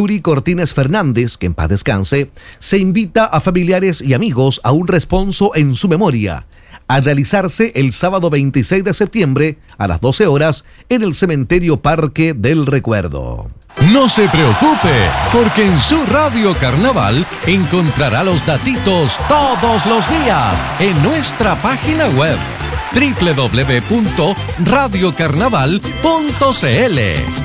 Yuri Cortines Fernández, que en paz descanse, se invita a familiares y amigos a un responso en su memoria, a realizarse el sábado 26 de septiembre a las 12 horas en el Cementerio Parque del Recuerdo. No se preocupe, porque en su Radio Carnaval encontrará los datitos todos los días en nuestra página web www.radiocarnaval.cl.